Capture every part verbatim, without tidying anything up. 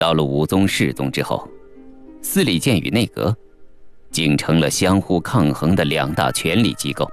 到了武宗、世宗之后，司礼监与内阁竟成了相互抗衡的两大权力机构。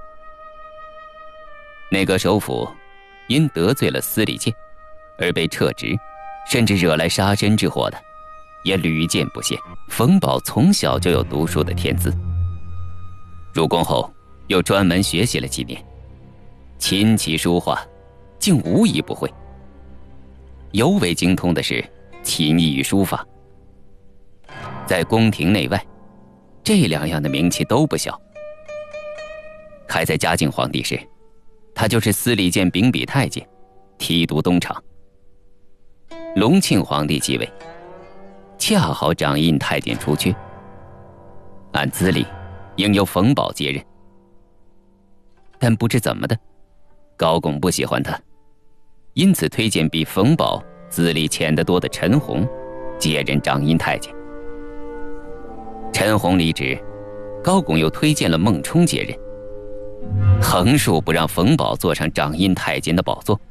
内阁首辅因得罪了司礼监而被撤职，甚至惹来杀身之祸的也屡见不鲜。冯保从小就有读书的天资，入宫后又专门学习了几年，琴棋书画竟无一不会。尤为精通的是琴艺与书法，在宫廷内外这两样的名气都不小。还在嘉靖皇帝时，他就是司礼监秉笔太监，提督东厂。隆庆皇帝继位，恰好掌印太监出缺，按资历应由冯保接任。但不知怎么的，高拱不喜欢他，因此推荐比冯保资历浅得多的陈洪接任掌印太监。陈洪离职，高拱又推荐了孟冲接任，横竖不让冯保坐上掌印太监的宝座。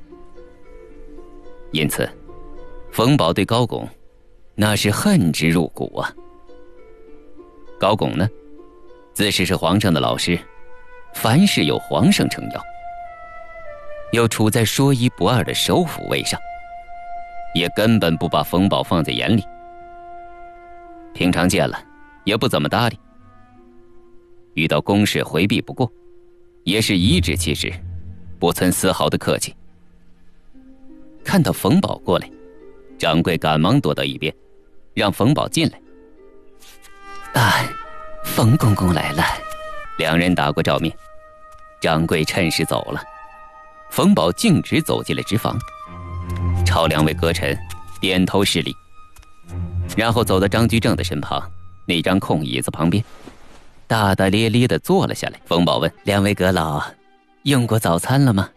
因此冯保对高拱那是恨之入骨啊。高拱呢，自是是皇上的老师，凡事有皇上撑腰，又处在说一不二的首辅位上，也根本不把冯保放在眼里，平常见了也不怎么搭理，遇到公事回避不过，也是颐指气使，不存丝毫的客气。看到冯保过来，掌柜赶忙躲到一边，让冯保进来。啊，冯公公来了。两人打过照面，掌柜趁势走了，冯保径直走进了直房，朝两位阁臣点头施礼，然后走到张居正的身旁那张空椅子旁边，大大咧咧地坐了下来。冯保问：两位阁老用过早餐了吗？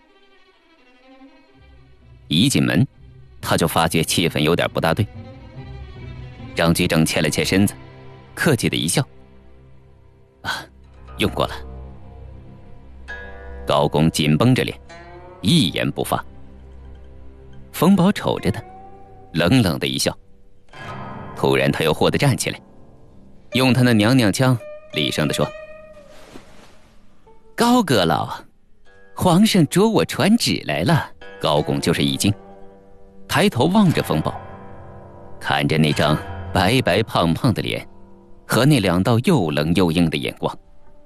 一进门他就发觉气氛有点不大对。张居正欠了欠身子，客气的一笑：啊，用过了。高拱紧绷着脸，一言不发。冯保瞅着他，冷冷的一笑。突然他又霍地站起来，用他那娘娘腔厉声地说：高阁老，皇上着我传旨来了。高拱就是一惊，抬头望着冯保，看着那张白白胖胖的脸和那两道又冷又硬的眼光，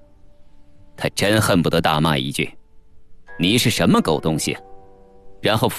他真恨不得大骂一句：你是什么狗东西？然后